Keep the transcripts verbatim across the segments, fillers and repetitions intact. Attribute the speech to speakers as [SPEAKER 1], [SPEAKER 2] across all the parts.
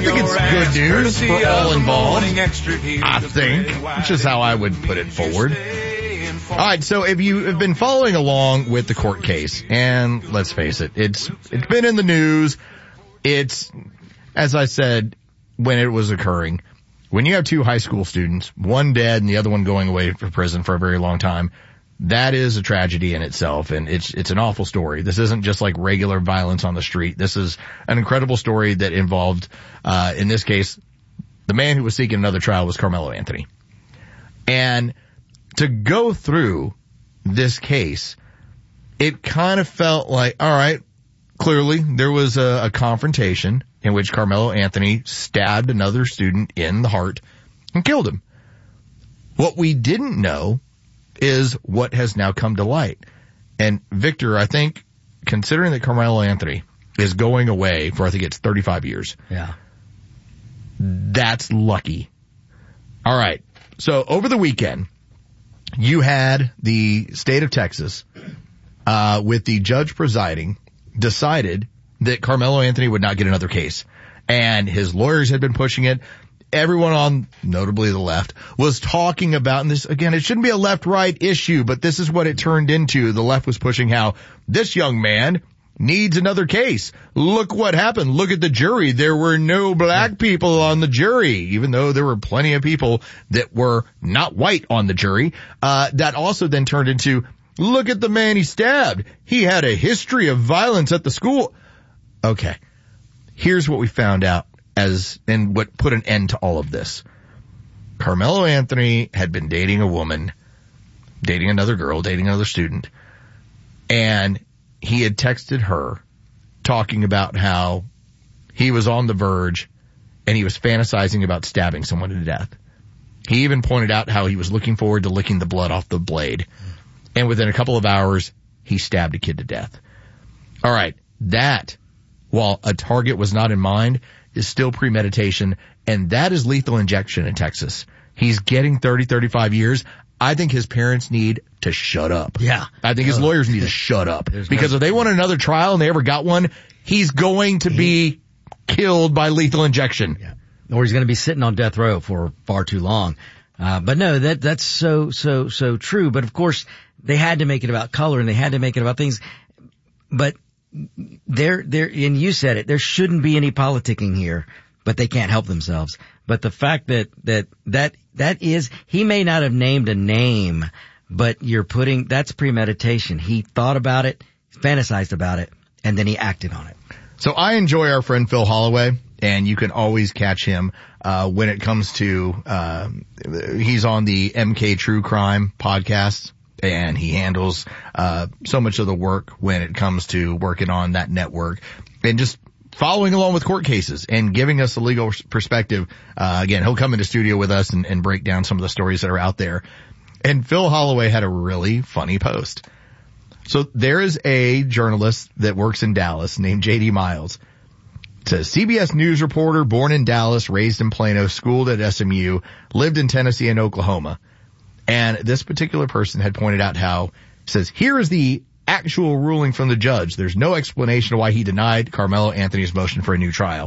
[SPEAKER 1] think it's good news for all involved. I think, which is how I would put it forward. All right, so if you have been following along with the court case, and let's face it, it's it's been in the news. It's, as I said when it was occurring, when you have two high school students, one dead and the other one going away for prison for a very long time, that is a tragedy in itself, and it's it's an awful story. This isn't just like regular violence on the street. This is an incredible story that involved, uh, in this case, the man who was seeking another trial was Carmelo Anthony. And to go through this case, it kind of felt like, all right, clearly there was a, a confrontation in which Carmelo Anthony stabbed another student in the heart and killed him. What we didn't know is what has now come to light. And Victor, I think, considering that Carmelo Anthony is going away for, I think it's thirty-five years.
[SPEAKER 2] Yeah.
[SPEAKER 1] That's lucky. All right. So over the weekend, you had the state of Texas, uh, with the judge presiding, decided that Carmelo Anthony would not get another case. And his lawyers had been pushing it. Everyone on, notably the left, was talking about, and this, again, it shouldn't be a left-right issue, but this is what it turned into. The left was pushing how this young man needs another case. Look what happened. Look at the jury. There were no black people on the jury, even though there were plenty of people that were not white on the jury. Uh, that also then turned into, look at the man he stabbed. He had a history of violence at the school. Okay. Here's what we found out as, and what put an end to all of this. Carmelo Anthony had been dating a woman, dating another girl, dating another student, and he had texted her talking about how he was on the verge and he was fantasizing about stabbing someone to death. He even pointed out how he was looking forward to licking the blood off the blade. And within a couple of hours, he stabbed a kid to death. All right. That, while a target was not in mind, is still premeditation. And that is lethal injection in Texas. He's getting thirty, thirty-five years. I think his parents need to shut up.
[SPEAKER 2] Yeah.
[SPEAKER 1] I think his lawyers need to shut up. Because no, if they want another trial and they ever got one, he's going to be killed by lethal injection.
[SPEAKER 2] Yeah. Or he's going to be sitting on death row for far too long. Uh, but no, that, that's so, so, so true. But of course, they had to make it about color and they had to make it about things. But there, there, and you said it, there shouldn't be any politicking here, but they can't help themselves. But the fact that, that, that, that is, he may not have named a name, but you're putting, that's premeditation. He thought about it, fantasized about it, and then he acted on it.
[SPEAKER 1] So I enjoy our friend Phil Holloway, and you can always catch him, uh, when it comes to, uh, he's on the M K True Crime podcast, and he handles, uh, so much of the work when it comes to working on that network and just following along with court cases and giving us a legal perspective. Uh, again, he'll come into studio with us and, and break down some of the stories that are out there. And Phil Holloway had a really funny post. So there is a journalist that works in Dallas named J D Miles. It says, C B S News reporter, born in Dallas, raised in Plano, schooled at S M U, lived in Tennessee and Oklahoma. And this particular person had pointed out how, says, here is the actual ruling from the judge. There's no explanation of why he denied Carmelo Anthony's motion for a new trial.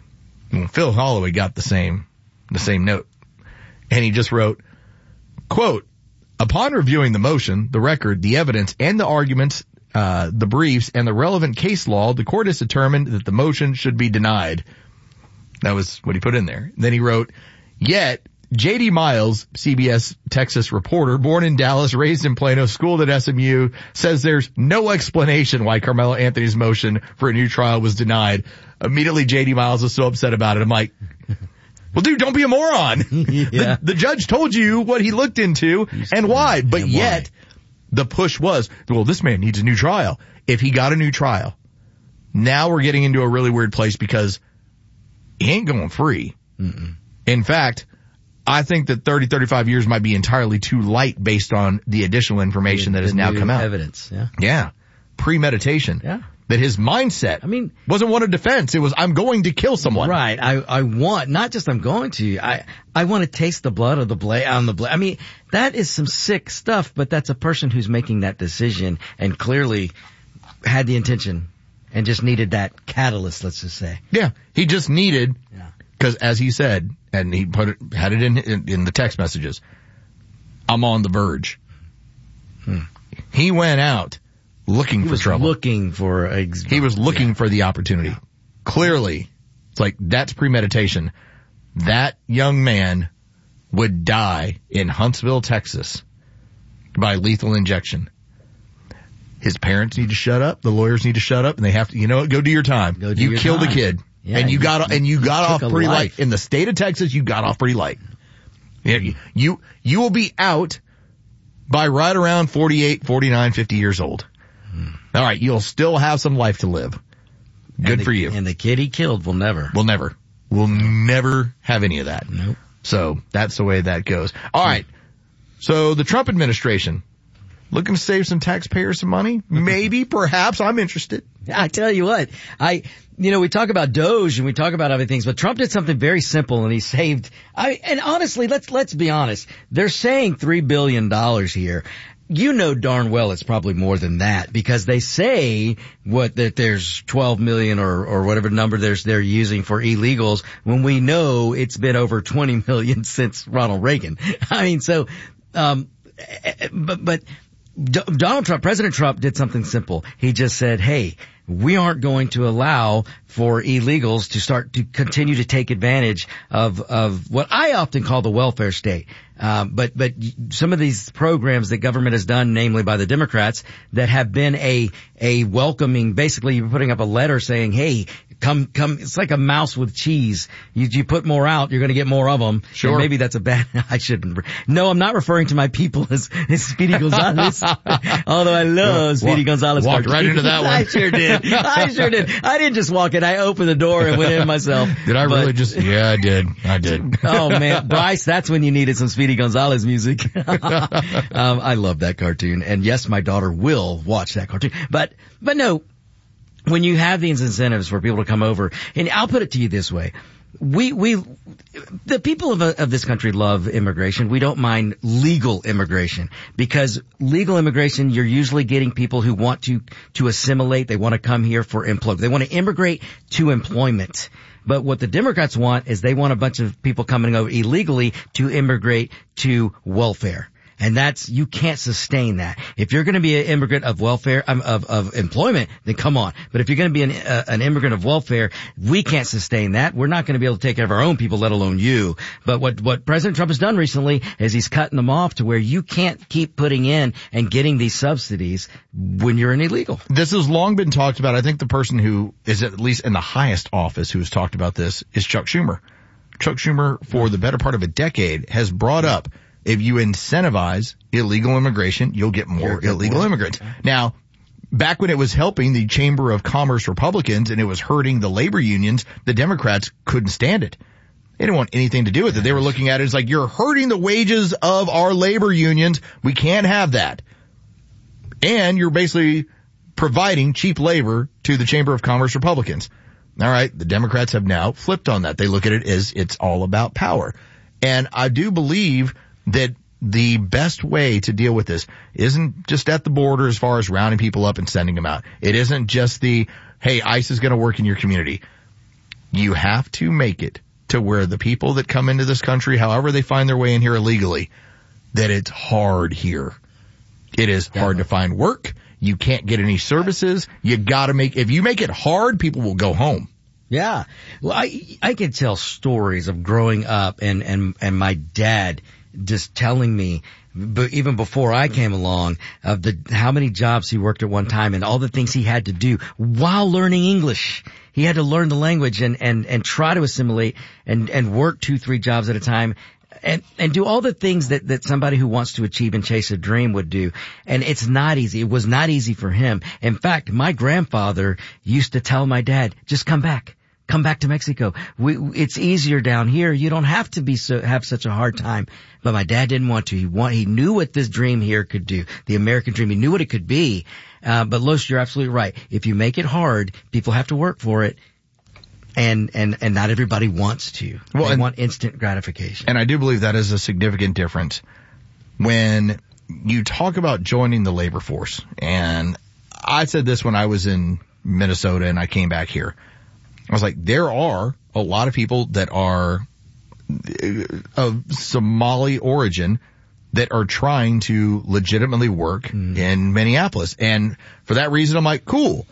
[SPEAKER 1] And Phil Holloway got the same, the same note. And he just wrote, quote, upon reviewing the motion, the record, the evidence, and the arguments, uh, the briefs, and the relevant case law, the court has determined that the motion should be denied. That was what he put in there. Then he wrote, yet, J D Miles, C B S Texas reporter, born in Dallas, raised in Plano, schooled at S M U, says there's no explanation why Carmelo Anthony's motion for a new trial was denied. Immediately, J D Miles was so upset about it. I'm like, well, dude, don't be a moron.
[SPEAKER 2] Yeah.
[SPEAKER 1] the, the judge told you what he looked into He's and why, but and yet why. The push was, well, this man needs a new trial. If he got a new trial, now we're getting into a really weird place because he ain't going free. Mm-mm. In fact, I think that thirty, thirty-five years might be entirely too light based on the additional information
[SPEAKER 2] the,
[SPEAKER 1] that has now come out.
[SPEAKER 2] Evidence, yeah.
[SPEAKER 1] Yeah. Premeditation.
[SPEAKER 2] Yeah.
[SPEAKER 1] That his mindset
[SPEAKER 2] I mean,
[SPEAKER 1] wasn't one of defense. It was, I'm going to kill someone.
[SPEAKER 2] Right. I, I want, not just I'm going to, I, I want to taste the blood of the blade, on the blade. I mean, that is some sick stuff, but that's a person who's making that decision and clearly had the intention and just needed that catalyst, let's just say.
[SPEAKER 1] Yeah. He just needed
[SPEAKER 2] yeah.
[SPEAKER 1] Because as he said, and he put it, had it in, in, in the text messages, I'm on the verge. Hmm. He went out looking
[SPEAKER 2] he
[SPEAKER 1] for
[SPEAKER 2] was
[SPEAKER 1] trouble.
[SPEAKER 2] Looking for a,
[SPEAKER 1] he was looking
[SPEAKER 2] yeah.
[SPEAKER 1] for the opportunity. Clearly, it's like that's premeditation. That young man would die in Huntsville, Texas by lethal injection. His parents need to shut up. The lawyers need to shut up, and they have to, you know, go do your time.
[SPEAKER 2] Go do
[SPEAKER 1] you
[SPEAKER 2] your
[SPEAKER 1] killed
[SPEAKER 2] time.
[SPEAKER 1] a kid,
[SPEAKER 2] yeah,
[SPEAKER 1] and you,
[SPEAKER 2] you
[SPEAKER 1] got and you got off pretty light. In the state of Texas, you got off pretty light. You you, you will be out by right around forty-eight, forty-nine, fifty years old. Hmm. All right, you'll still have some life to live. Good
[SPEAKER 2] the,
[SPEAKER 1] for you.
[SPEAKER 2] And the kid he killed will never.
[SPEAKER 1] Will never. Will never have any of that.
[SPEAKER 2] Nope.
[SPEAKER 1] So that's the way that goes. All right. So the Trump administration looking to save some taxpayers some money? Maybe, perhaps. I'm interested.
[SPEAKER 2] I tell you what, I, you know, we talk about Doge and we talk about other things, but Trump did something very simple and he saved, I, and honestly, let's, let's be honest. They're saying three billion dollars here. You know darn well it's probably more than that because they say what that there's twelve million or or whatever number there's they're using for illegals when we know it's been over twenty million since Ronald Reagan. I mean, so um but but Donald Trump, President Trump did something simple. He just said, "Hey, we aren't going to allow for illegals to start to continue to take advantage of of what I often call the welfare state." Um, but, but some of these programs that government has done, namely by the Democrats, that have been a, a welcoming, basically you're putting up a letter saying, hey, come, come, it's like a mouse with cheese. You, you put more out, you're going to get more of them.
[SPEAKER 1] Sure.
[SPEAKER 2] And maybe that's a bad, I shouldn't. No, I'm not referring to my people as, as Speedy Gonzalez. Although I love Speedy
[SPEAKER 1] Walk,
[SPEAKER 2] Gonzalez.
[SPEAKER 1] Walked right into that one.
[SPEAKER 2] I sure did. I sure did. I didn't just walk in. I opened the door and went in myself.
[SPEAKER 1] Did I
[SPEAKER 2] but,
[SPEAKER 1] really just? Yeah, I did. I did.
[SPEAKER 2] Oh man, Bryce, that's when you needed some Speedy Gonzalez music. um, I love that cartoon. And yes, my daughter will watch that cartoon. But, but no, when you have these incentives for people to come over, and I'll put it to you this way. We, we, the people of, of this country love immigration. We don't mind legal immigration because legal immigration, you're usually getting people who want to, to assimilate. They want to come here for employment. They want to immigrate to employment. But what the Democrats want is they want a bunch of people coming over illegally to immigrate to welfare. And that's, you can't sustain that. If you're going to be an immigrant of welfare, um, of, of employment, then come on. But if you're going to be an, uh, an immigrant of welfare, we can't sustain that. We're not going to be able to take care of our own people, let alone you. But what, what President Trump has done recently is he's cutting them off to where you can't keep putting in and getting these subsidies when you're an illegal.
[SPEAKER 1] This has long been talked about. I think the person who is at least in the highest office who has talked about this is Chuck Schumer. Chuck Schumer, for the better part of a decade, has brought up if you incentivize illegal immigration, you'll get more illegal more. immigrants. Now, back when it was helping the Chamber of Commerce Republicans and it was hurting the labor unions, the Democrats couldn't stand it. They didn't want anything to do with it. They were looking at it as like, you're hurting the wages of our labor unions. We can't have that. And you're basically providing cheap labor to the Chamber of Commerce Republicans. All right. The Democrats have now flipped on that. They look at it as it's all about power. And I do believe that the best way to deal with this isn't just at the border as far as rounding people up and sending them out. It isn't just the, hey, ICE is going to work in your community. You have to make it to where the people that come into this country, however they find their way in here illegally, that it's hard here. It is hard to find work. You can't get any services. You got to make, if you make it hard, people will go home.
[SPEAKER 2] Yeah. Well, I, I can tell stories of growing up and, and, and my dad just telling me, but even before I came along, of the how many jobs he worked at one time and all the things he had to do while learning English. He had to learn the language and and and try to assimilate and and work two, three jobs at a time. And, and do all the things that, that somebody who wants to achieve and chase a dream would do. And it's not easy. It was not easy for him. In fact, my grandfather used to tell my dad, just come back. Come back to Mexico. We, it's easier down here. You don't have to be so, have such a hard time. But my dad didn't want to. He want, he knew what this dream here could do. The American dream. He knew what it could be. Uh, but Los, you're absolutely right. If you make it hard, people have to work for it. And, and, and not everybody wants to. Well, they and, want instant gratification.
[SPEAKER 1] And I do believe that is a significant difference when you talk about joining the labor force. And I said this when I was in Minnesota and I came back here. I was like, there are a lot of people that are of Somali origin that are trying to legitimately work mm. in Minneapolis. And for that reason, I'm like, cool.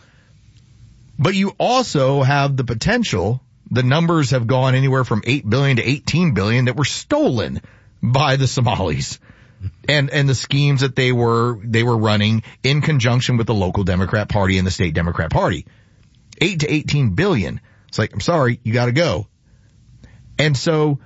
[SPEAKER 1] But you also have the potential, the numbers have gone anywhere from eight billion to eighteen billion that were stolen by the Somalis. And, and the schemes that they were, they were running in conjunction with the local Democrat Party and the state Democrat Party. eight to eighteen billion. It's like, I'm sorry, you gotta go. And so,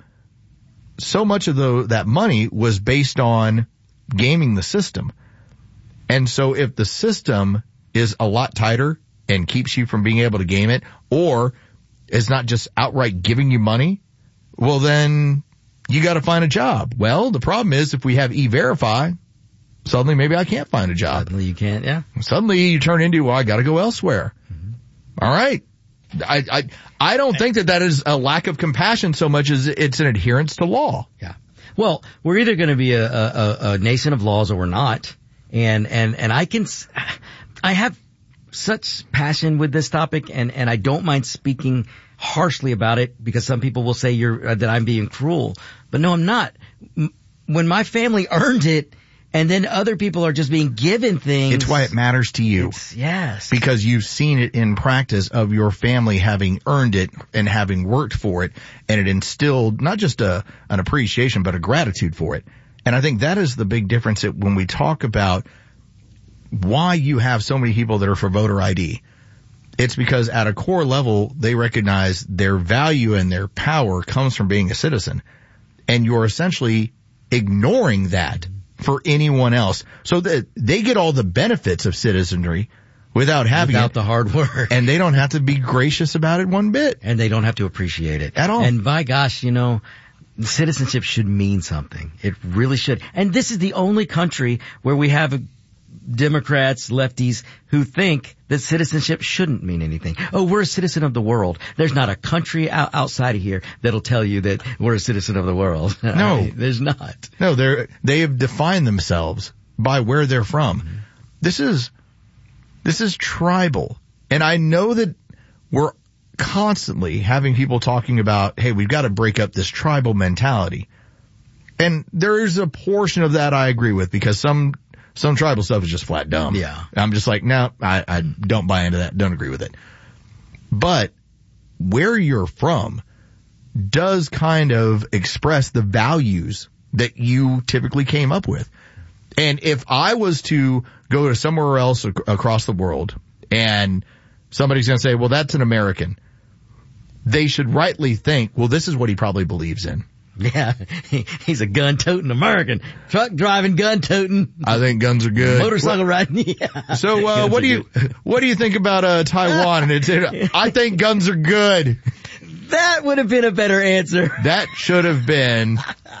[SPEAKER 1] so much of the, that money was based on gaming the system. And so if the system is a lot tighter and keeps you from being able to game it, or is not just outright giving you money, well then you gotta find a job. Well, the problem is if we have E-Verify, suddenly maybe I can't find a job.
[SPEAKER 2] Suddenly you can't, yeah.
[SPEAKER 1] Suddenly you turn into, well, I gotta go elsewhere. Mm-hmm. All right. I, I, I don't think that that is a lack of compassion so much as it's an adherence to law.
[SPEAKER 2] Yeah. Well, we're either going to be a, a, a nation of laws or we're not. And, and, and I can, I have such passion with this topic and, and I don't mind speaking harshly about it because some people will say you're, uh, that I'm being cruel. But no, I'm not. When my family earned it, and then other people are just being given things.
[SPEAKER 1] It's why it matters to you.
[SPEAKER 2] Yes.
[SPEAKER 1] Because you've seen it in practice of your family having earned it and having worked for it, and it instilled not just a an appreciation, but a gratitude for it. And I think that is the big difference that when we talk about why you have so many people that are for voter I D. It's because at a core level, they recognize their value and their power comes from being a citizen. And you're essentially ignoring that for anyone else, so that they get all the benefits of citizenry without having
[SPEAKER 2] without
[SPEAKER 1] it,
[SPEAKER 2] the hard work,
[SPEAKER 1] and they don't have to be gracious about it one bit,
[SPEAKER 2] and they don't have to appreciate it
[SPEAKER 1] at all.
[SPEAKER 2] And by gosh, you know, citizenship should mean something. It really should. And this is the only country where we have a Democrats, lefties, who think that citizenship shouldn't mean anything. Oh, we're a citizen of the world. There's not a country out, outside of here that'll tell you that we're a citizen of the world.
[SPEAKER 1] No.
[SPEAKER 2] I mean, there's not.
[SPEAKER 1] No, they're, they have defined themselves by where they're from. Mm-hmm. This is, this is tribal. And I know that we're constantly having people talking about, hey, we've got to break up this tribal mentality. And there is a portion of that I agree with, because some Some tribal stuff is just flat dumb.
[SPEAKER 2] Yeah.
[SPEAKER 1] I'm just like, no, I, I don't buy into that. Don't agree with it. But where you're from does kind of express the values that you typically came up with. And if I was to go to somewhere else ac- across the world and somebody's going to say, well, that's an American, they should rightly think, well, this is what he probably believes in.
[SPEAKER 2] Yeah, he's a gun-toting American. Truck-driving, gun-toting.
[SPEAKER 1] I think guns are good.
[SPEAKER 2] Motorcycle riding, yeah.
[SPEAKER 1] So, uh, what do you, good. what do you think about, uh, Taiwan? And it's, I think guns are good.
[SPEAKER 2] That would have been a better answer.
[SPEAKER 1] That should have been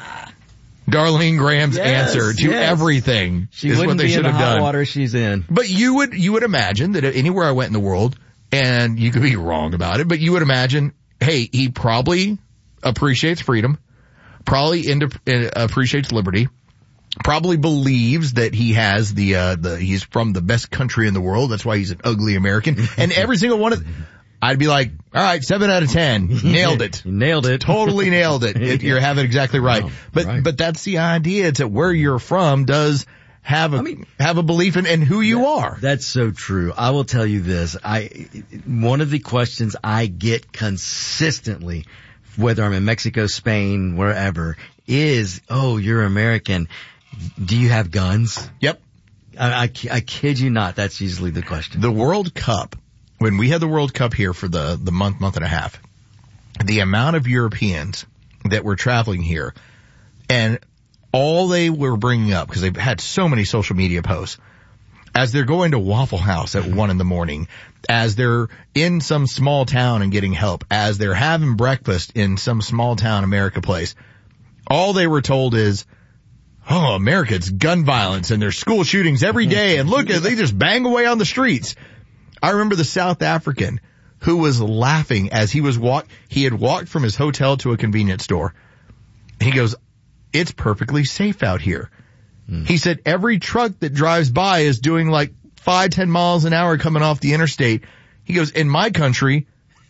[SPEAKER 1] Darlene Graham's yes, answer to yes. everything.
[SPEAKER 2] She
[SPEAKER 1] is
[SPEAKER 2] wouldn't
[SPEAKER 1] what they
[SPEAKER 2] be
[SPEAKER 1] should
[SPEAKER 2] in the
[SPEAKER 1] have
[SPEAKER 2] hot
[SPEAKER 1] done.
[SPEAKER 2] water she's in.
[SPEAKER 1] But you would, you would imagine that anywhere I went in the world, and you could be wrong about it, but you would imagine, hey, he probably appreciates freedom. Probably into, uh, appreciates liberty, probably believes that he has the, uh, the, he's from the best country in the world. That's why he's an ugly American. And every single one of, I'd be like, all right, seven out of ten. Nailed it.
[SPEAKER 2] Nailed it.
[SPEAKER 1] Totally nailed it. it you're having exactly right.
[SPEAKER 2] Oh,
[SPEAKER 1] but,
[SPEAKER 2] right.
[SPEAKER 1] but that's the idea. It's that where you're from does have a, I mean, have a belief in, in who you
[SPEAKER 2] that,
[SPEAKER 1] are.
[SPEAKER 2] That's so true. I will tell you this. I, one of the questions I get consistently, whether I'm in Mexico, Spain, wherever, is, oh, you're American. Do you have guns?
[SPEAKER 1] Yep.
[SPEAKER 2] I, I, I kid you not. That's usually the question.
[SPEAKER 1] The World Cup, when we had the World Cup here for the, the month, month and a half, the amount of Europeans that were traveling here, and all they were bringing up, because they've had so many social media posts, as they're going to Waffle House at one in the morning, as they're in some small town and getting help, as they're having breakfast in some small town America place, all they were told is, oh, America, it's gun violence and there's school shootings every day, and look, they just bang away on the streets. I remember the South African who was laughing as he was walk, he had walked from his hotel to a convenience store. He goes, it's perfectly safe out here. Mm. He said every truck that drives by is doing like five, ten miles an hour coming off the interstate. He goes, in my country,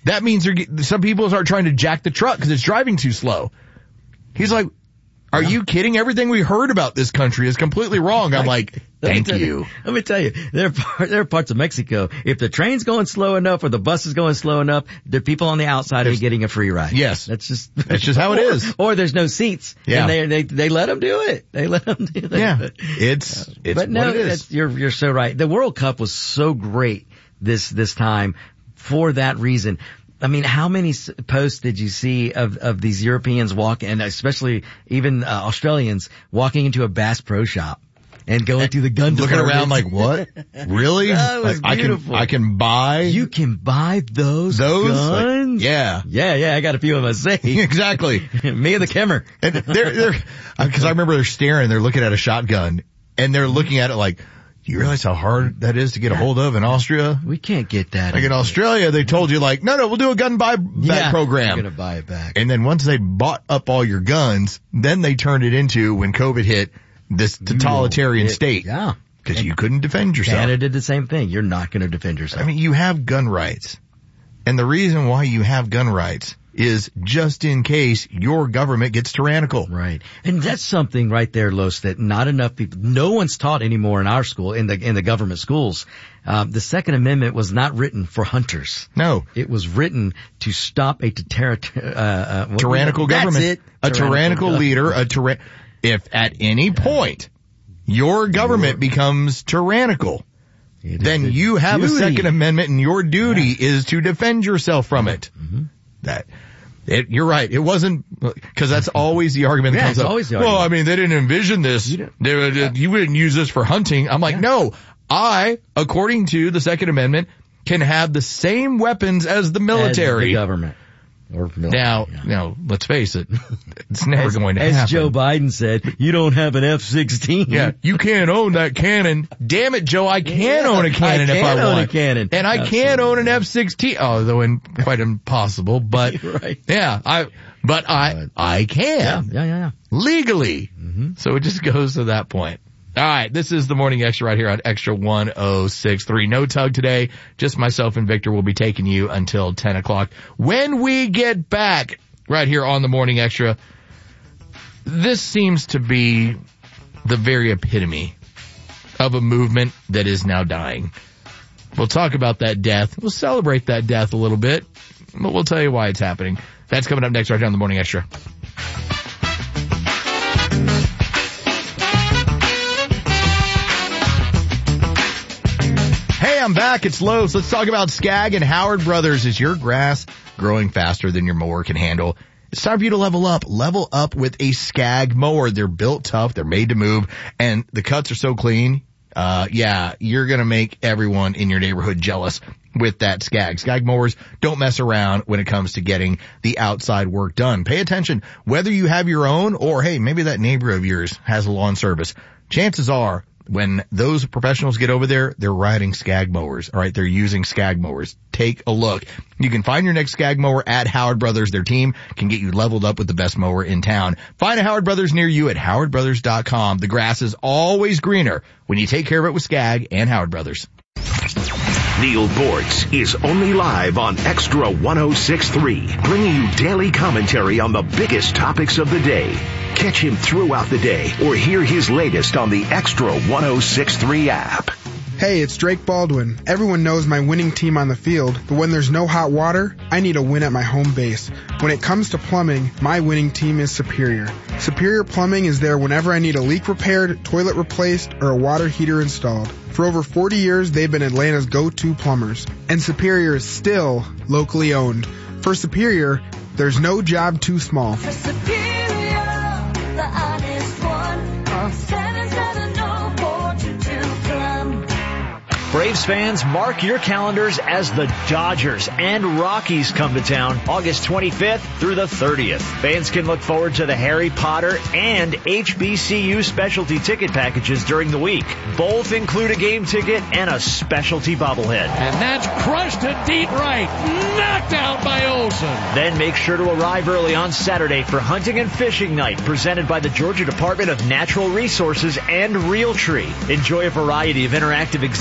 [SPEAKER 1] that means they're, some people start trying to jack the truck because it's driving too slow. He's like, are yeah. you kidding? Everything we heard about this country is completely wrong. I'm like, thank you.
[SPEAKER 2] you. Let me tell you, there are, part, there are parts of Mexico, if the train's going slow enough or the bus is going slow enough, the people on the outside there's, are getting a free ride.
[SPEAKER 1] Yes.
[SPEAKER 2] That's just,
[SPEAKER 1] that's just how it is.
[SPEAKER 2] Or, or there's no seats. Yeah. And they, they, they let them do it. They let them do it.
[SPEAKER 1] Yeah. It's, it's
[SPEAKER 2] but no,
[SPEAKER 1] what it is.
[SPEAKER 2] You're, you're so right. The World Cup was so great this, this time for that reason. I mean, how many posts did you see of, of these Europeans walking, and especially even uh, Australians walking into a Bass Pro Shop and going through the gun
[SPEAKER 1] looking around like, what? Really?
[SPEAKER 2] That was
[SPEAKER 1] like,
[SPEAKER 2] beautiful.
[SPEAKER 1] I can, I can buy.
[SPEAKER 2] You can buy those,
[SPEAKER 1] those
[SPEAKER 2] guns?
[SPEAKER 1] Like, yeah.
[SPEAKER 2] Yeah, yeah, I got a few of them safe.
[SPEAKER 1] Exactly.
[SPEAKER 2] Me and the Kimmer.
[SPEAKER 1] And they're, they're, cause I remember they're staring, they're looking at a shotgun and they're looking at it like, do you realize how hard that is to get a hold of in Austria?
[SPEAKER 2] We can't get that.
[SPEAKER 1] Like in Australia, they told you like, no, no, we'll do a gun buy back
[SPEAKER 2] yeah,
[SPEAKER 1] program.
[SPEAKER 2] You're gonna buy it back.
[SPEAKER 1] And then once they bought up all your guns, then they turned it into, when COVID hit, this totalitarian
[SPEAKER 2] it,
[SPEAKER 1] state.
[SPEAKER 2] Yeah.
[SPEAKER 1] Because you couldn't defend yourself.
[SPEAKER 2] Canada did the same thing. You're not gonna defend yourself.
[SPEAKER 1] I mean, you have gun rights. And the reason why you have gun rights is just in case your government gets tyrannical.
[SPEAKER 2] Right. And that's something right there, Los, that not enough people, no one's taught anymore in our school, in the, in the government schools. Um, the Second Amendment was not written for hunters.
[SPEAKER 1] No.
[SPEAKER 2] It was written to stop a ter- uh, uh,
[SPEAKER 1] tyrannical
[SPEAKER 2] that's
[SPEAKER 1] government.
[SPEAKER 2] It.
[SPEAKER 1] A tyrannical, tyrannical leader, a tyra- if at any point your government becomes tyrannical, it then you have duty. a Second Amendment and your duty yeah. is to defend yourself from it. Mm-hmm. That, it, you're right. It wasn't, cause that's always the argument that
[SPEAKER 2] yeah,
[SPEAKER 1] comes
[SPEAKER 2] it's
[SPEAKER 1] up.
[SPEAKER 2] Always the
[SPEAKER 1] well,
[SPEAKER 2] argument.
[SPEAKER 1] I mean, they didn't envision this. You, they would, yeah. you wouldn't use this for hunting. I'm like, yeah. no, I, according to the Second Amendment, can have the same weapons as the military.
[SPEAKER 2] As the government. Or
[SPEAKER 1] now,
[SPEAKER 2] yeah.
[SPEAKER 1] now, let's face it, it's never
[SPEAKER 2] as,
[SPEAKER 1] going to
[SPEAKER 2] as
[SPEAKER 1] happen.
[SPEAKER 2] As Joe Biden said, you don't have an F sixteen.
[SPEAKER 1] Yeah, you can't own that cannon. Damn it, Joe, I can yeah, own a cannon
[SPEAKER 2] I
[SPEAKER 1] if I
[SPEAKER 2] own
[SPEAKER 1] want.
[SPEAKER 2] A cannon.
[SPEAKER 1] And I
[SPEAKER 2] Absolutely.
[SPEAKER 1] can own an F sixteen, although in, quite impossible, but
[SPEAKER 2] right.
[SPEAKER 1] yeah, I, but I, I can.
[SPEAKER 2] Yeah, yeah, yeah.
[SPEAKER 1] Legally.
[SPEAKER 2] Mm-hmm.
[SPEAKER 1] So it just goes to that point. All right, this is the Morning Extra right here on Extra one oh six point three. No Tug today. Just myself and Victor will be taking you until ten o'clock. When we get back right here on the Morning Extra, this seems to be the very epitome of a movement that is now dying. We'll talk about that death. We'll celebrate that death a little bit, but we'll tell you why it's happening. That's coming up next right here on the Morning Extra. I'm back. It's Los. Let's talk about Skag and Howard Brothers. Is your grass growing faster than your mower can handle? It's time for you to level up. Level up with a Skag mower. They're built tough. They're made to move. And the cuts are so clean. Uh, yeah, you're going to make everyone in your neighborhood jealous with that Skag. Skag mowers don't mess around when it comes to getting the outside work done. Pay attention. Whether you have your own or, hey, maybe that neighbor of yours has a lawn service. Chances are, when those professionals get over there, they're riding Skag mowers. All right, they're using Skag mowers. Take a look. You can find your next Skag mower at Howard Brothers. Their team can get you leveled up with the best mower in town. Find a Howard Brothers near you at howard brothers dot com. The grass is always greener when you take care of it with Skag and Howard Brothers.
[SPEAKER 3] Neil Bortz is only live on Extra one oh six point three, bringing you daily commentary on the biggest topics of the day. Catch him throughout the day or hear his latest on the Extra one oh six point three app.
[SPEAKER 4] Hey, it's Drake Baldwin. Everyone knows my winning team on the field, but when there's no hot water, I need a win at my home base. When it comes to plumbing, my winning team is Superior. Superior Plumbing is there whenever I need a leak repaired, toilet replaced, or a water heater installed. For over forty years, they've been Atlanta's go-to plumbers. And Superior is still locally owned. For Superior, there's no job too small.
[SPEAKER 5] For Superior, the honest one, call seven seven zero four two two plum.
[SPEAKER 6] Braves fans, mark your calendars as the Dodgers and Rockies come to town August twenty-fifth through the thirtieth. Fans can look forward to the Harry Potter and H B C U specialty ticket packages during the week. Both include a game ticket and a specialty bobblehead.
[SPEAKER 7] And that's crushed to deep right. Knocked out by Olsen.
[SPEAKER 6] Then make sure to arrive early on Saturday for Hunting and Fishing Night presented by the Georgia Department of Natural Resources and Realtree. Enjoy a variety of interactive exhibits,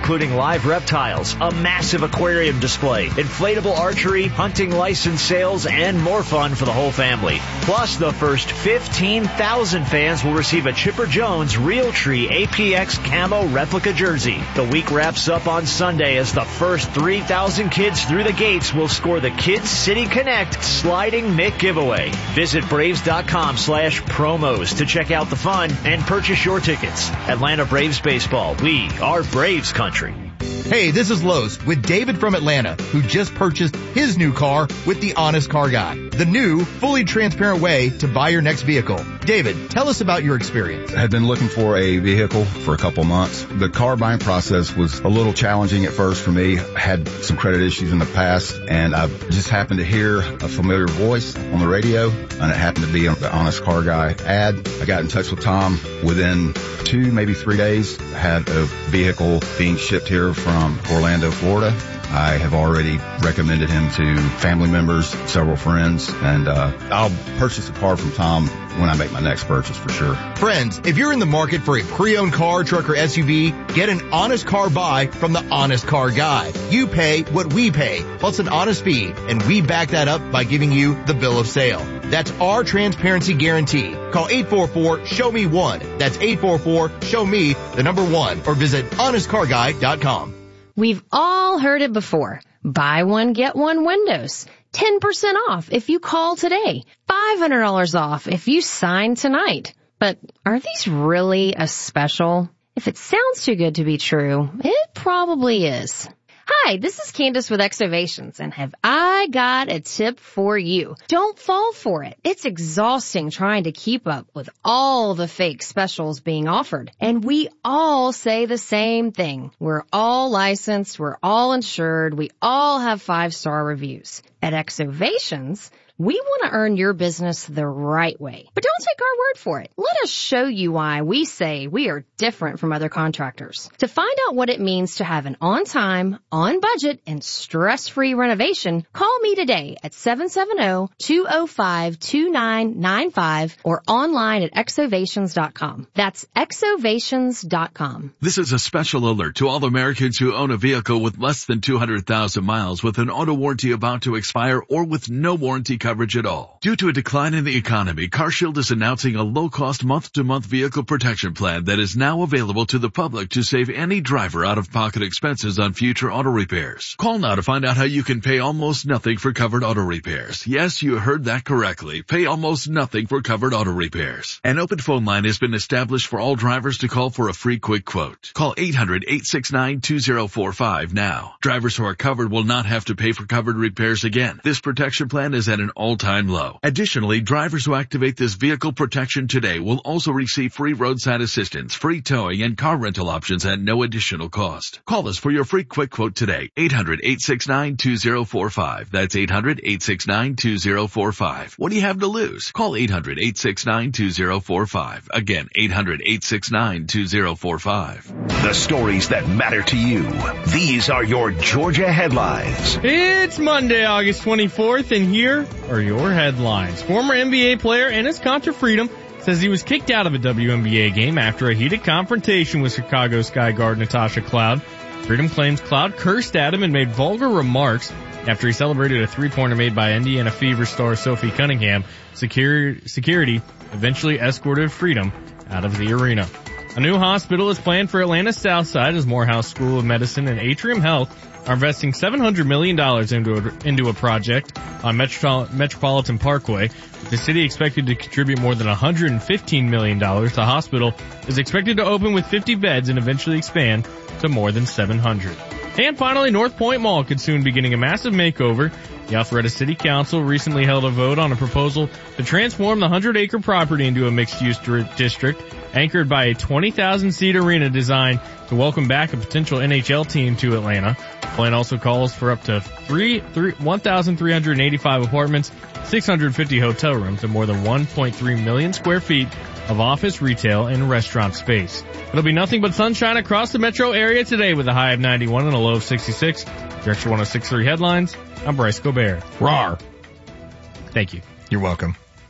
[SPEAKER 6] including live reptiles, a massive aquarium display, inflatable archery, hunting license sales, and more fun for the whole family. Plus, the first fifteen thousand fans will receive a Chipper Jones Realtree A P X Camo replica jersey. The week wraps up on Sunday as the first three thousand kids through the gates will score the Kids City Connect Sliding Mick giveaway. Visit Braves.com slash promos to check out the fun and purchase your tickets. Atlanta Braves Baseball. We are Braves country.
[SPEAKER 1] Hey, this is Lowe's with David from Atlanta, who just purchased his new car with the Honest Car Guy, the new, fully transparent way to buy your next vehicle. David, tell us about your experience.
[SPEAKER 8] I had been looking for a vehicle for a couple months. The car buying process was a little challenging at first for me. I had some credit issues in the past, and I just happened to hear a familiar voice on the radio, and it happened to be on the Honest Car Guy ad. I got in touch with Tom. Within two, maybe three days, I had a vehicle being shipped here from Orlando, Florida. I have already recommended him to family members, several friends, and uh I'll purchase a car from Tom when I make my next purchase for sure.
[SPEAKER 1] Friends, if you're in the market for a pre-owned car, truck, or S U V, get an honest car buy from the Honest Car Guy. You pay what we pay, plus an honest fee, and we back that up by giving you the bill of sale. That's our transparency guarantee. Call eight four four, show me one. That's eight four four, show me the number one, or visit honest car guy dot com.
[SPEAKER 9] We've all heard it before. Buy one, get one windows. ten percent off if you call today. five hundred dollars off if you sign tonight. But are these really a special? If it sounds too good to be true, it probably is. Hi, this is Candace with Exovations, and have I got a tip for you. Don't fall for it. It's exhausting trying to keep up with all the fake specials being offered. And we all say the same thing. We're all licensed, we're all insured, we all have five-star reviews. At Exovations, we want to earn your business the right way. But don't take our word for it. Let us show you why we say we are different from other contractors. To find out what it means to have an on-time, on-budget, and stress-free renovation, call me today at seven seven zero, two zero five, two nine nine five or online at exovations dot com. That's exovations dot com.
[SPEAKER 10] This is a special alert to all Americans who own a vehicle with less than two hundred thousand miles with an auto warranty about to expire or with no warranty coverage at all. Due to a decline in the economy, CarShield is announcing a low-cost month-to-month vehicle protection plan that is now available to the public to save any driver out-of-pocket expenses on future auto repairs. Call now to find out how you can pay almost nothing for covered auto repairs. Yes, you heard that correctly. Pay almost nothing for covered auto repairs. An open phone line has been established for all drivers to call for a free quick quote. Call eight hundred, eight six nine, two zero four five now. Drivers who are covered will not have to pay for covered repairs again. This protection plan is at an all-time low. Additionally, drivers who activate this vehicle protection today will also receive free roadside assistance, free towing, and car rental options at no additional cost. Call us for your free quick quote today. eight hundred, eight six nine, two zero four five. That's eight hundred, eight six nine, two zero four five. What do you have to lose? Call eight hundred, eight six nine, two zero four five. Again, eight hundred, eight six nine, two zero four five.
[SPEAKER 3] The stories that matter to you. These are your Georgia headlines.
[SPEAKER 11] It's Monday, August twenty-fourth, and here are your headlines. Former N B A player Enes Kanter Freedom says he was kicked out of a W N B A game after a heated confrontation with Chicago Sky guard Natasha Cloud. Freedom claims Cloud cursed at him and made vulgar remarks after he celebrated a three-pointer made by Indiana Fever star Sophie Cunningham. Security, security eventually escorted Freedom out of the arena. A new hospital is planned for Atlanta's South Side as Morehouse School of Medicine and Atrium Health are investing seven hundred million dollars into a, into a project on Metro, Metropolitan Parkway. With the city expected to contribute more than one hundred fifteen million dollars, the hospital is expected to open with fifty beds and eventually expand to more than seven hundred. And finally, North Point Mall could soon be getting a massive makeover. The Alpharetta City Council recently held a vote on a proposal to transform the one hundred acre property into a mixed-use district anchored by a twenty thousand seat arena designed to welcome back a potential N H L team to Atlanta. The plan also calls for up to three, three, one thousand three hundred eighty-five apartments, six hundred fifty hotel rooms, and more than one point three million square feet of office, retail, and restaurant space. It'll be nothing but sunshine across the metro area today with a high of ninety-one and a low of sixty-six. Director one oh six point three headlines. I'm Bryce Gobert.
[SPEAKER 1] Rawr.
[SPEAKER 11] Thank you.
[SPEAKER 1] You're welcome.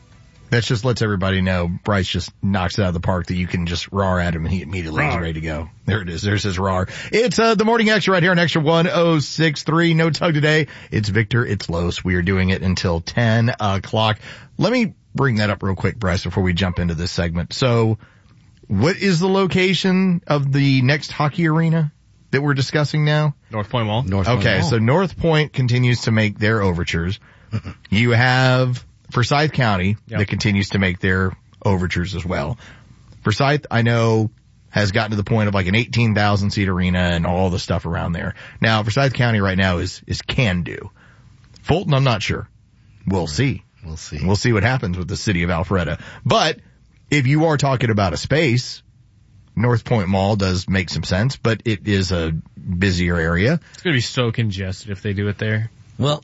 [SPEAKER 1] That just lets everybody know Bryce just knocks it out of the park, that you can just roar at him and he immediately is ready to go. There it is. There's his roar. It's uh, the Morning Extra right here on Extra one oh six point three. No tug today. It's Victor. It's Los. We are doing it until ten o'clock. Let me bring that up real quick, Bryce, before we jump into this segment. So what is the location of the next hockey arena that we're discussing now?
[SPEAKER 11] North Point Mall.
[SPEAKER 2] North Point
[SPEAKER 1] Okay,
[SPEAKER 2] Mall.
[SPEAKER 1] so North Point continues to make their overtures. You have Forsyth County
[SPEAKER 11] Yep.
[SPEAKER 1] that continues to make their overtures as well. Forsyth, I know, has gotten to the point of like an eighteen thousand seat arena and all the stuff around there. Now, Forsyth County right now is, is can do. Fulton, I'm not sure. We'll see.
[SPEAKER 2] We'll see.
[SPEAKER 1] We'll see what happens with the city of Alpharetta. But if you are talking about a space, North Point Mall does make some sense, but it is a busier area.
[SPEAKER 11] It's going to be so congested if they do it there.
[SPEAKER 2] Well,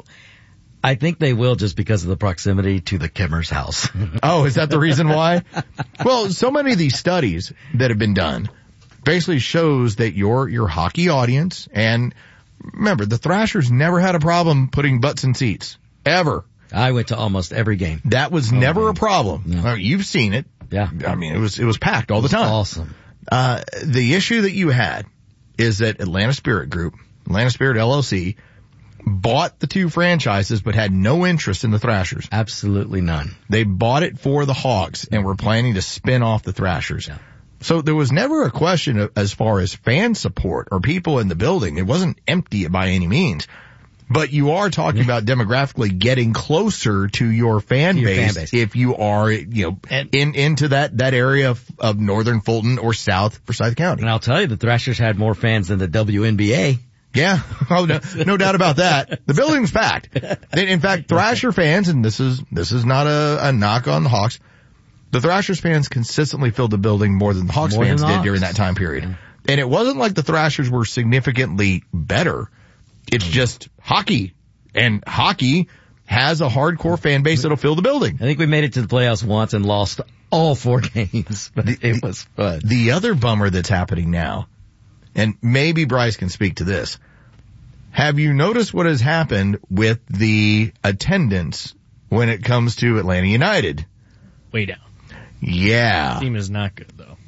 [SPEAKER 2] I think they will, just because of the proximity to the Kimmer's house.
[SPEAKER 1] Oh, is that the reason why? Well, so many of these studies that have been done basically shows that your, your hockey audience, and remember, the Thrashers never had a problem putting butts in seats. Ever.
[SPEAKER 2] I went to almost every game.
[SPEAKER 1] That was
[SPEAKER 2] Oh,
[SPEAKER 1] never
[SPEAKER 2] man.
[SPEAKER 1] a problem.
[SPEAKER 2] No.
[SPEAKER 1] Uh, You've seen it.
[SPEAKER 2] Yeah.
[SPEAKER 1] I mean, it was, it was packed all the time.
[SPEAKER 2] Awesome.
[SPEAKER 1] Uh, the issue that you had is that Atlanta Spirit Group, Atlanta Spirit L L C, bought the two franchises but had no interest in the Thrashers.
[SPEAKER 2] Absolutely none.
[SPEAKER 1] They bought it for the Hawks and were planning to spin off the Thrashers.
[SPEAKER 2] Yeah.
[SPEAKER 1] So there was never a question of, as far as fan support or people in the building. It wasn't empty by any means. But you are talking about demographically getting closer to your fan,
[SPEAKER 2] To your
[SPEAKER 1] base,
[SPEAKER 2] fan base.
[SPEAKER 1] if you are, you know,
[SPEAKER 2] And-
[SPEAKER 1] in into that that area of, of northern Fulton or south Forsyth County.
[SPEAKER 2] And I'll tell you, the Thrashers had more fans than the W N B A.
[SPEAKER 1] Yeah, oh, no, no doubt about that. The building's packed. In fact, Thrasher fans, and this is this is not a, a knock on the Hawks, the Thrashers fans consistently filled the building more than the Hawks
[SPEAKER 2] More than
[SPEAKER 1] fans
[SPEAKER 2] the
[SPEAKER 1] did
[SPEAKER 2] Hawks.
[SPEAKER 1] during that time period. And it wasn't like the Thrashers were significantly better. It's just hockey. And hockey has a hardcore fan base that'll fill the building.
[SPEAKER 2] I think we made it to the playoffs once and lost all four games, but
[SPEAKER 1] The-
[SPEAKER 2] it was fun.
[SPEAKER 1] The other bummer that's happening now, and maybe Bryce can speak to this, have you noticed what has happened with the attendance when it comes to Atlanta United?
[SPEAKER 11] Way down.
[SPEAKER 1] Yeah.
[SPEAKER 11] Team is not good though.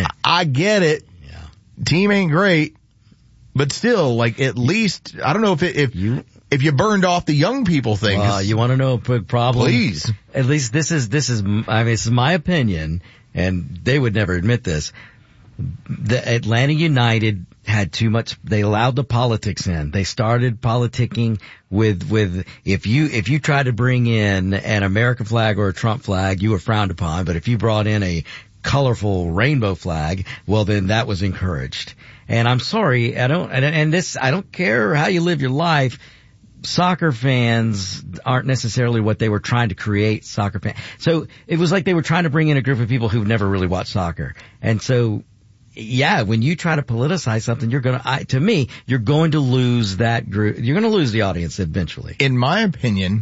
[SPEAKER 1] I get it.
[SPEAKER 2] Yeah.
[SPEAKER 1] Team ain't great, but still, like, at least, I don't know if it, if
[SPEAKER 2] You-
[SPEAKER 1] if you burned off the young people thing.
[SPEAKER 2] Uh, you want to know a big problem?
[SPEAKER 1] Please.
[SPEAKER 2] At least this is, this is, I mean, this is my opinion, and they would never admit this. The Atlanta United had too much, they allowed the politics in. They started politicking with, with, if you, if you tried to bring in an American flag or a Trump flag, you were frowned upon, but if you brought in a colorful rainbow flag, well then that was encouraged. And I'm sorry, I don't, and, and this, I don't care how you live your life, soccer fans aren't necessarily what they were trying to create soccer fans. So it was like they were trying to bring in a group of people who've never really watched soccer. And so, yeah, when you try to politicize something, you're gonna, I, to me, you're going to lose that group. You're gonna lose the audience eventually.
[SPEAKER 1] In my opinion,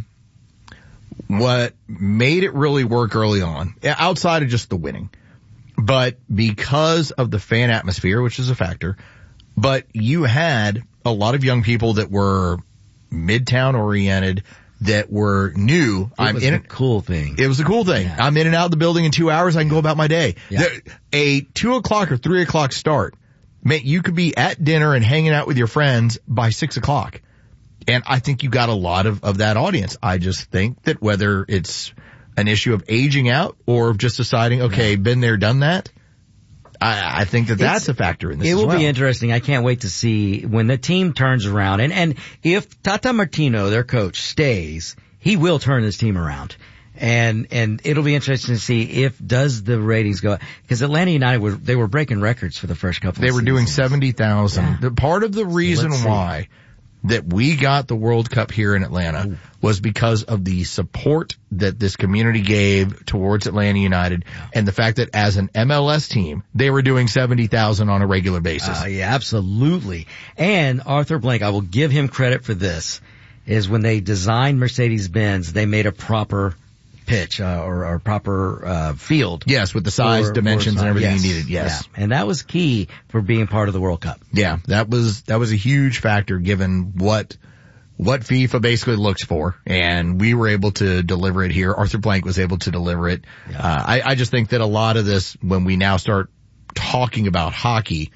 [SPEAKER 1] what made it really work early on, outside of just the winning, but because of the fan atmosphere, which is a factor, but you had a lot of young people that were Midtown oriented, that were new.
[SPEAKER 2] It
[SPEAKER 1] I'm
[SPEAKER 2] was
[SPEAKER 1] in
[SPEAKER 2] a
[SPEAKER 1] it.
[SPEAKER 2] cool thing.
[SPEAKER 1] It was a cool thing.
[SPEAKER 2] Yeah.
[SPEAKER 1] I'm in and out of the building in two hours. I can go about my day.
[SPEAKER 2] Yeah.
[SPEAKER 1] There- a two o'clock or three o'clock start, man, you could be at dinner and hanging out with your friends by six o'clock. And I think you got a lot of, of that audience. I just think that whether it's an issue of aging out or of just deciding, okay, been there, done that, I, I think that that's
[SPEAKER 2] It's-
[SPEAKER 1] a factor in this
[SPEAKER 2] It
[SPEAKER 1] as
[SPEAKER 2] will
[SPEAKER 1] well.
[SPEAKER 2] be interesting. I can't wait to see when the team turns around. And, and if Tata Martino, their coach, stays, he will turn this team around. And, and it'll be interesting to see if, does the ratings go, because Atlanta United were, they were breaking records for the first couple
[SPEAKER 1] They
[SPEAKER 2] of
[SPEAKER 1] were doing
[SPEAKER 2] seasons.
[SPEAKER 1] seventy thousand.
[SPEAKER 2] Yeah.
[SPEAKER 1] The part of the reason
[SPEAKER 2] let's see.
[SPEAKER 1] why that we got the World Cup here in Atlanta
[SPEAKER 2] Ooh.
[SPEAKER 1] was because of the support that this community gave towards Atlanta United and the fact that as an M L S team, they were doing seventy thousand on a regular basis.
[SPEAKER 2] Uh, yeah, absolutely. And Arthur Blank, I will give him credit for this, is when they designed Mercedes-Benz, they made a proper pitch, uh, or, or proper, uh, field.
[SPEAKER 1] Yes, with the size,
[SPEAKER 2] for-
[SPEAKER 1] dimensions,
[SPEAKER 2] for-
[SPEAKER 1] and everything
[SPEAKER 2] yes.
[SPEAKER 1] you needed. Yes.
[SPEAKER 2] Yeah. And that was key for being part of the World Cup.
[SPEAKER 1] Yeah, that was, that was a huge factor given what what FIFA basically looks for, and we were able to deliver it here. Arthur Blank was able to deliver it. Yeah. Uh, I, I just think that a lot of this, when we now start talking about hockey,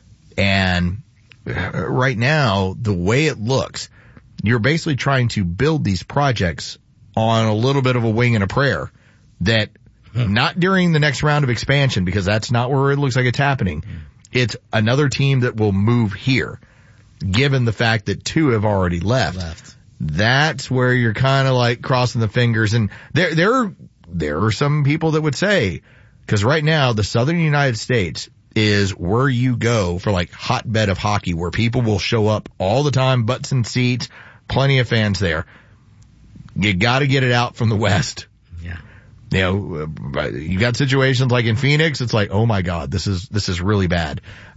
[SPEAKER 1] and right now, the way it looks, you're basically trying to build these projects on a little bit of a wing and a prayer that hmm. not during the next round of expansion, because that's not where it looks like it's happening. Hmm. It's another team that will move here. Given the fact that two have already left, left. That's where you're kind of like crossing the fingers. And there, there, there are some people that would say, because right now the Southern United States is where you go for like hotbed of hockey, where people will show up all the time, butts and seats, plenty of fans there. You got to get it out from the West.
[SPEAKER 2] Yeah.
[SPEAKER 1] You know, you got situations like in Phoenix, it's like, oh my God, this is, this is really bad.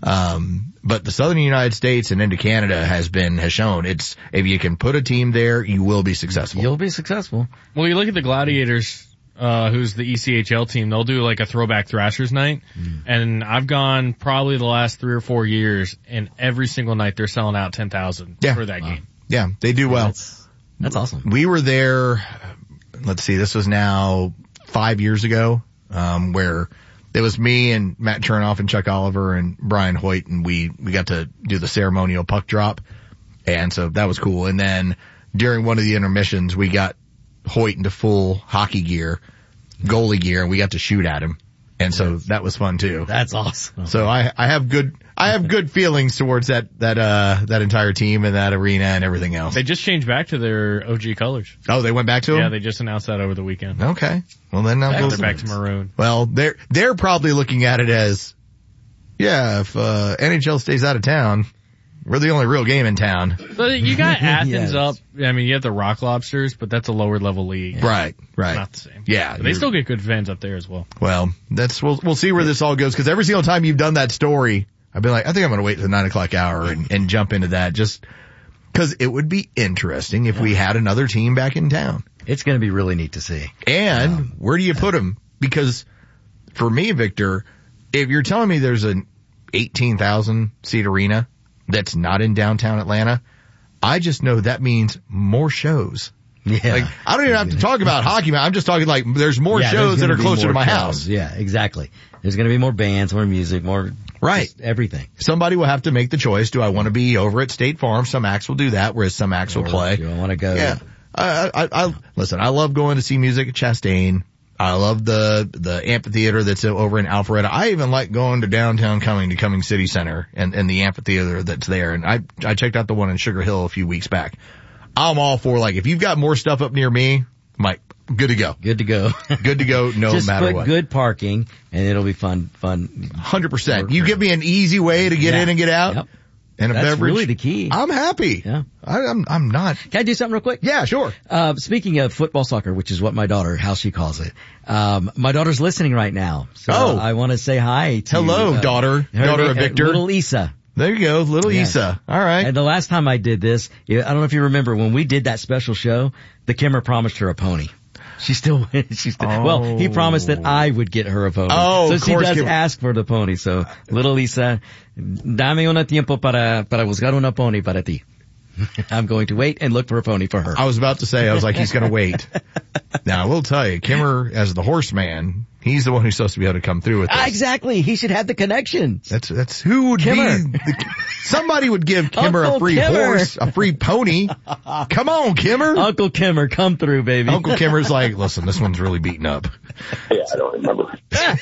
[SPEAKER 1] Um, but the Southern United States and into Canada has been, has shown it's, if you can put a team there, you will be successful.
[SPEAKER 2] You'll be successful.
[SPEAKER 11] Well, you look at the Gladiators, uh, who's the E C H L team, they'll do like a throwback Thrashers night. Mm. And I've gone probably the last three or four years, and every single night they're selling out ten thousand
[SPEAKER 1] yeah.
[SPEAKER 11] for that
[SPEAKER 1] wow.
[SPEAKER 11] game.
[SPEAKER 1] Yeah, they do well.
[SPEAKER 2] That's, that's awesome.
[SPEAKER 1] We were there, let's see, this was now five years ago, um, where it was me and Matt Chernoff and Chuck Oliver and Brian Hoyt, and we, we got to do the ceremonial puck drop. And so that was cool. And then during one of the intermissions, we got Hoyt into full hockey gear, goalie gear, and we got to shoot at him. And so that was fun too.
[SPEAKER 2] That's awesome.
[SPEAKER 1] So I, I have good, I have good feelings towards that, that, uh, that entire team and that arena and everything else.
[SPEAKER 11] They just changed back to their O G colors.
[SPEAKER 1] Oh, they went back to them?
[SPEAKER 11] Yeah, they just announced that over the weekend.
[SPEAKER 1] Okay. Well, then I'll go.
[SPEAKER 11] They're back to maroon.
[SPEAKER 1] Well, they're, they're probably looking at it as, yeah, if, uh, N H L stays out of town, we're the only real game in town.
[SPEAKER 11] But you got Athens
[SPEAKER 2] yes.
[SPEAKER 11] up. I mean, you have the Rock Lobsters, but that's a lower level league.
[SPEAKER 1] Right, right.
[SPEAKER 11] It's not the same.
[SPEAKER 1] Yeah.
[SPEAKER 11] But they still get good fans up there as well.
[SPEAKER 1] Well, that's, we'll, we'll see where this all goes, because every single time you've done that story, I've been like, I think I'm going to wait to the nine o'clock hour and, and jump into that, just because it would be interesting if yeah. we had another team back in town.
[SPEAKER 2] It's going to be really neat to see.
[SPEAKER 1] And
[SPEAKER 2] um,
[SPEAKER 1] where do you put them? Because for me, Victor, if you're telling me there's an eighteen thousand seat arena that's not in downtown Atlanta, I just know that means more shows.
[SPEAKER 2] Yeah.
[SPEAKER 1] Like, I don't even have to talk about hockey, man. I'm just talking like there's more
[SPEAKER 2] yeah,
[SPEAKER 1] shows that are closer to my
[SPEAKER 2] shows.
[SPEAKER 1] house.
[SPEAKER 2] Yeah, exactly. There's going to be more bands, more music, more
[SPEAKER 1] right,
[SPEAKER 2] everything.
[SPEAKER 1] Somebody will have to make the choice. Do I want to be over at State Farm? Some acts will do that, whereas some acts
[SPEAKER 2] or
[SPEAKER 1] will play.
[SPEAKER 2] Do I want to go?
[SPEAKER 1] Yeah. I, I, I, listen, I love going to see music at Chastain. I love the, the amphitheater that's over in Alpharetta. I even like going to downtown Cumming to Cumming City Center and, and the amphitheater that's there. And I, I checked out the one in Sugar Hill a few weeks back. I'm all for, like, if you've got more stuff up near me, I'm like, good to go.
[SPEAKER 2] Good to go.
[SPEAKER 1] Good to go no
[SPEAKER 2] Just
[SPEAKER 1] matter
[SPEAKER 2] put
[SPEAKER 1] what.
[SPEAKER 2] Good parking and it'll be fun, fun.
[SPEAKER 1] one hundred percent. You give me an easy way to get
[SPEAKER 2] yeah.
[SPEAKER 1] in and get out.
[SPEAKER 2] Yep.
[SPEAKER 1] And a
[SPEAKER 2] That's
[SPEAKER 1] beverage.
[SPEAKER 2] really the key.
[SPEAKER 1] I'm happy.
[SPEAKER 2] Yeah.
[SPEAKER 1] I, I'm, I'm not.
[SPEAKER 2] Can I do something real quick?
[SPEAKER 1] Yeah, sure.
[SPEAKER 2] Uh, speaking of football soccer, which is what my daughter, how she calls it, um, my daughter's listening right now. So
[SPEAKER 1] oh.
[SPEAKER 2] I want to say hi to
[SPEAKER 1] Hello,
[SPEAKER 2] uh,
[SPEAKER 1] daughter.
[SPEAKER 2] her,
[SPEAKER 1] Daughter of
[SPEAKER 2] uh,
[SPEAKER 1] Victor.
[SPEAKER 2] Little Issa.
[SPEAKER 1] There you go, little
[SPEAKER 2] yes.
[SPEAKER 1] Issa. All right.
[SPEAKER 2] And the last time I did this, I don't know if you remember, when we did that special show, the Kimmer promised her a pony. She still, she still, oh. well, he promised that I would get her a pony.
[SPEAKER 1] Oh,
[SPEAKER 2] so
[SPEAKER 1] of
[SPEAKER 2] she
[SPEAKER 1] course,
[SPEAKER 2] does
[SPEAKER 1] Kim-
[SPEAKER 2] ask for the pony. So, little Lisa, dame un tiempo para, para buscar una pony para ti. I'm going to wait and look for a pony for her.
[SPEAKER 1] I was about to say, I was like, he's going to wait. Now, I will tell you, Kimmer, as the horseman, he's the one who's supposed to be able to come through with this.
[SPEAKER 2] Ah, exactly. He should have the connections.
[SPEAKER 1] That's, that's who would
[SPEAKER 2] Kimmer.
[SPEAKER 1] be, the, somebody would give Kimmer
[SPEAKER 2] Uncle
[SPEAKER 1] a free
[SPEAKER 2] Kimmer.
[SPEAKER 1] horse, a free pony. Come on, Kimmer.
[SPEAKER 2] Uncle Kimmer, come through, baby.
[SPEAKER 1] Uncle Kimmer's like, listen, this one's really beaten up.
[SPEAKER 12] Yeah, I don't remember.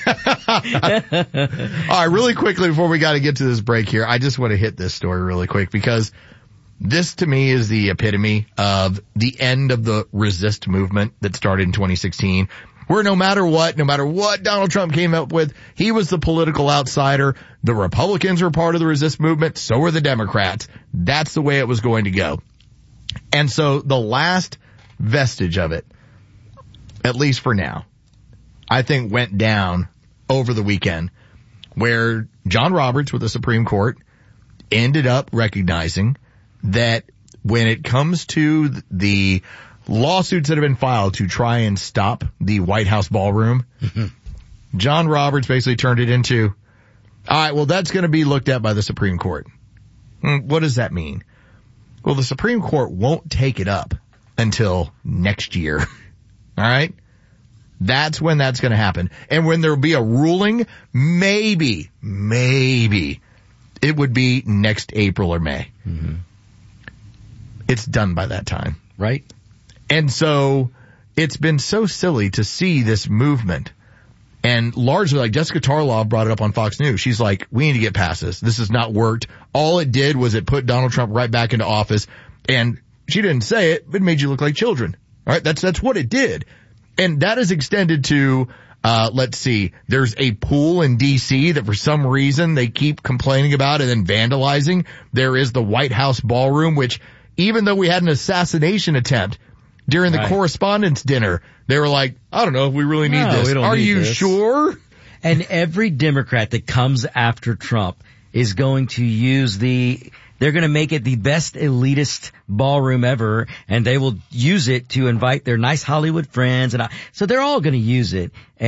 [SPEAKER 1] All right, really quickly before we got to get to this break here, I just want to hit this story really quick because this to me is the epitome of the end of the resist movement that started in twenty sixteen, where no matter what, no matter what Donald Trump came up with, he was the political outsider. The Republicans were part of the resist movement. So were the Democrats. That's the way it was going to go. And so the last vestige of it, at least for now, I think went down over the weekend where John Roberts with the Supreme Court ended up recognizing that when it comes to the lawsuits that have been filed to try and stop the White House ballroom, mm-hmm. John Roberts basically turned it into, all right, well, that's going to be looked at by the Supreme Court. What does that mean? Well, the Supreme Court won't take it up until next year. All right? That's when that's going to happen. And when there will be a ruling, maybe, maybe it would be next April or May.
[SPEAKER 2] Mm-hmm.
[SPEAKER 1] It's done by that time.
[SPEAKER 2] Right.
[SPEAKER 1] And so it's been so silly to see this movement. And largely, like Jessica Tarlov brought it up on Fox News. She's like, we need to get past this. This has not worked. All it did was it put Donald Trump right back into office. And she didn't say it, but it made you look like children. All right. That's, that's what it did. And that is extended to, uh, let's see, there's a pool in D C that for some reason they keep complaining about and then vandalizing. There is the White House ballroom, which even though we had an assassination attempt during the
[SPEAKER 2] right.
[SPEAKER 1] correspondence dinner, they were like, I don't know if we really need
[SPEAKER 2] No,
[SPEAKER 1] this.
[SPEAKER 2] we don't
[SPEAKER 1] Are
[SPEAKER 2] need
[SPEAKER 1] you
[SPEAKER 2] this.
[SPEAKER 1] sure?
[SPEAKER 2] And every Democrat that comes after Trump is going to use the, they're going to make it the best elitist ballroom ever, and they will use it to invite their nice Hollywood friends. And I, so they're all going to use it.